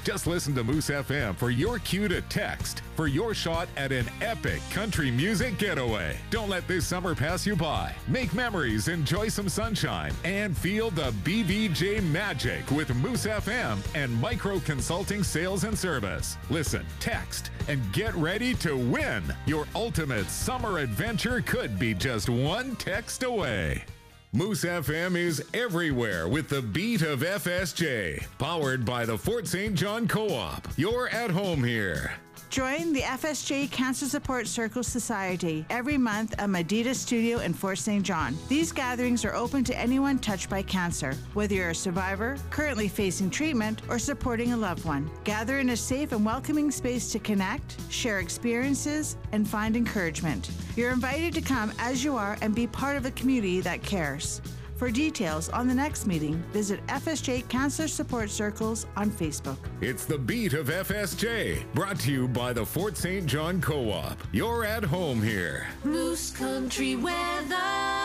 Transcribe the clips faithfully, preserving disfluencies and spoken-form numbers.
Just listen to Moose F M for your cue to text for your shot at an epic country music getaway. Don't let this summer pass you by. Make memories, enjoy some sunshine, and feel the B V J magic with Moose F M and Micro Consulting Sales and Service. Listen, text, and get ready to win. Your ultimate summer adventure could be just one text away. Moose F M is everywhere with the beat of F S J, powered by the Fort Saint John Co-op. You're at home here. Join the F S J Cancer Support Circle Society every month at Medita Studio in Fort Saint John. These gatherings are open to anyone touched by cancer, whether you're a survivor, currently facing treatment, or supporting a loved one. Gather in a safe and welcoming space to connect, share experiences, and find encouragement. You're invited to come as you are and be part of a community that cares. For details on the next meeting, visit F S J Cancer Support Circles on Facebook. It's the beat of F S J, brought to you by the Fort Saint John Co-op. You're at home here. Moose Country weather.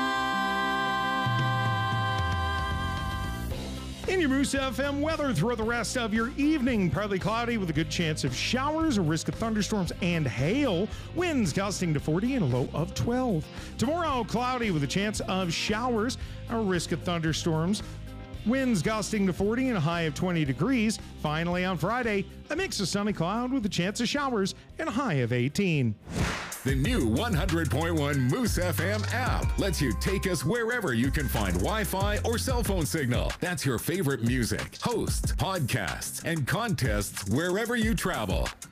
In your Moose F M weather throughout the rest of your evening, partly cloudy with a good chance of showers, a risk of thunderstorms and hail, winds gusting to forty and a low of twelve. Tomorrow, cloudy with a chance of showers, a risk of thunderstorms, winds gusting to forty and a high of twenty degrees. Finally, on Friday, a mix of sunny cloud with a chance of showers and a high of eighteen. The new one hundred point one Moose F M app lets you take us wherever you can find Wi-Fi or cell phone signal. That's your favorite music, hosts, podcasts, and contests wherever you travel.